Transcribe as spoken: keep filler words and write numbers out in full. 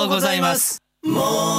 とうございます。もう